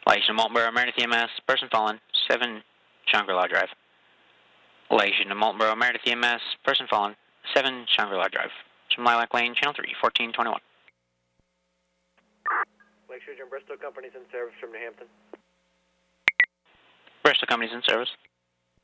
Lation Maltboro, Meredith EMS, person fallen, 7 Shangri-La Drive. Lation Maltboro, Meredith EMS, person fallen, 7 Shangri-La Drive. From Lilac Lane, Channel 3, 1421. Lakeshore and Bristol Companies in service from New Hampton. Bristol Company's in service.